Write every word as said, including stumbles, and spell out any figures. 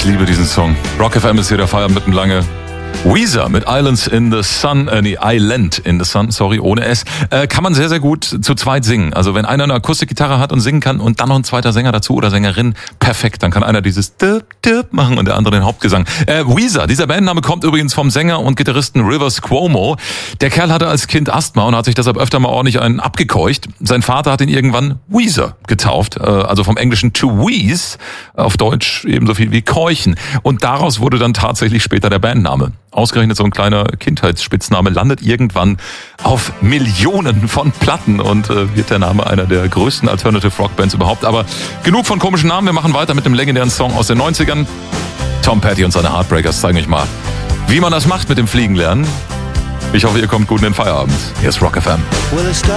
Ich liebe diesen Song. Rock F M ist hier der Feierabend mitten lange. Weezer mit Islands in the Sun, äh, nee, Island in the Sun, sorry, ohne S, äh, kann man sehr, sehr gut zu zweit singen. Also wenn einer eine Akustikgitarre hat und singen kann und dann noch ein zweiter Sänger dazu oder Sängerin, perfekt. Dann kann einer dieses Dip, Dip machen und der andere den Hauptgesang. Äh, Weezer, dieser Bandname kommt übrigens vom Sänger und Gitarristen Rivers Cuomo. Der Kerl hatte als Kind Asthma und hat sich deshalb öfter mal ordentlich einen abgekeucht. Sein Vater hat ihn irgendwann Weezer getauft, äh, also vom Englischen to wheeze, auf Deutsch ebenso viel wie keuchen. Und daraus wurde dann tatsächlich später der Bandname. Ausgerechnet so ein kleiner Kindheitsspitzname landet irgendwann auf Millionen von Platten und äh, wird der Name einer der größten Alternative Rock Bands überhaupt. Aber genug von komischen Namen, wir machen weiter mit dem legendären Song aus den neunzigern. Tom Petty und seine Heartbreakers zeigen euch mal, wie man das macht mit dem Fliegenlernen. Ich hoffe, ihr kommt gut in den Feierabend. Hier ist Rock F M.